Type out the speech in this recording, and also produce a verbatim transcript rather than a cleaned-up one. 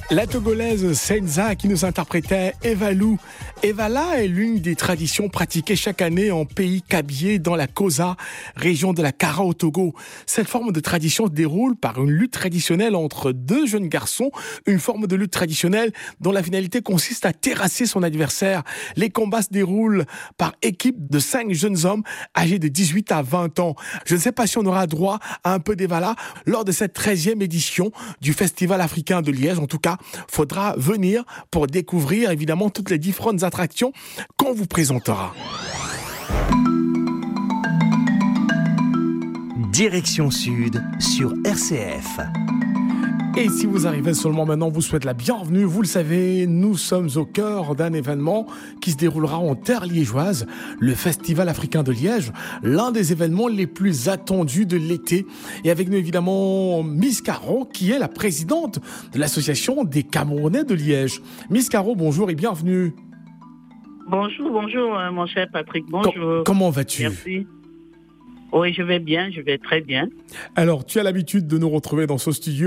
La Togolaise Senza qui nous interprétait Evalou. Evala est l'une des traditions pratiquées chaque année en pays Kabyé dans la Kosa, région de la Kara au Togo. Cette forme de tradition se déroule par une lutte traditionnelle entre deux jeunes garçons, une forme de lutte traditionnelle dont la finalité consiste à terrasser son adversaire. Les combats se déroulent par équipe de cinq jeunes hommes âgés de dix-huit à vingt ans. Je ne sais pas si on aura droit à un peu d'Evala lors de cette treizième édition du Festival africain de Liège. En tout cas, faudra venir pour découvrir évidemment toutes les différentes attractions qu'on vous présentera. Direction Sud sur R C F. Et si vous arrivez seulement maintenant, on vous souhaite la bienvenue. Vous le savez, nous sommes au cœur d'un événement qui se déroulera en terre liégeoise, le Festival africain de Liège, l'un des événements les plus attendus de l'été. Et avec nous évidemment Miss Caro, qui est la présidente de l'association des Camerounais de Liège. Miss Caro, bonjour et bienvenue. Bonjour, bonjour mon cher Patrick, bonjour. Com- comment vas-tu ? Merci. Oui, je vais bien, je vais très bien. Alors, tu as l'habitude de nous retrouver dans ce studio